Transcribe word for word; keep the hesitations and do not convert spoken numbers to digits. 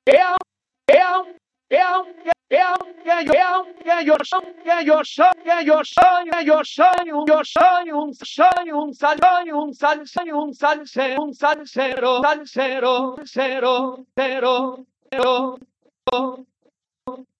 que yo soy, que yo soy, que yo soy, que yo soy, un, yo soy un, soy un sal, soy un sal, soy un salsero, un salsero, salsero, cero, cero, cero.